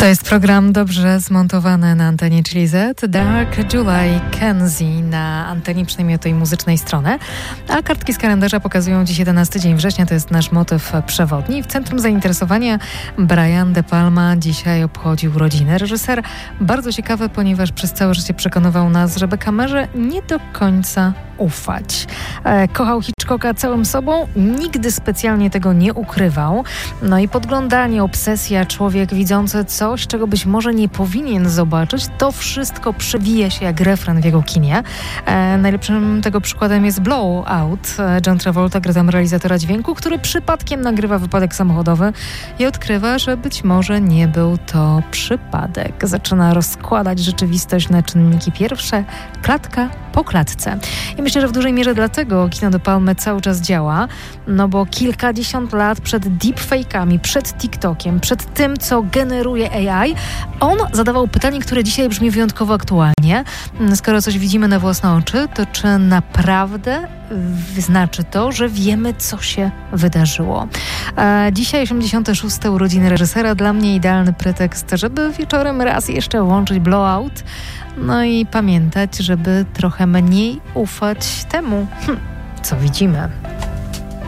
To jest program dobrze zmontowany na antenie Chili Z. Dark July Kenzie na antenie, przynajmniej tej muzycznej strony. A kartki z kalendarza pokazują dziś 11 dzień września, to jest nasz motyw przewodni. W centrum zainteresowania Brian De Palma dzisiaj obchodził urodziny. Reżyser bardzo ciekawy, ponieważ przez całe życie przekonywał nas, żeby kamerze nie do końca ufać. Kochał Hitchcocka całym sobą, nigdy specjalnie tego nie ukrywał. No i podglądanie, obsesja, człowiek widzący coś, czego być może nie powinien zobaczyć, to wszystko przewija się jak refren w jego kinie. Najlepszym tego przykładem jest Blowout. John Travolta gra tam realizatora dźwięku, który przypadkiem nagrywa wypadek samochodowy i odkrywa, że być może nie był to przypadek. Zaczyna rozkładać rzeczywistość na czynniki pierwsze, klatka po klatce. I myślę, że w dużej mierze dlatego kino De Palmy cały czas działa, no bo kilkadziesiąt lat przed deepfake'ami, przed TikTokiem, przed tym, co generuje AI, on zadawał pytanie, które dzisiaj brzmi wyjątkowo aktualnie. Skoro coś widzimy na własne oczy, to czy naprawdę znaczy to, że wiemy, co się wydarzyło? Dzisiaj 86. urodziny reżysera, dla mnie idealny pretekst, żeby wieczorem raz jeszcze włączyć Blowout, no i pamiętać, żeby trochę mniej ufać temu, co widzimy.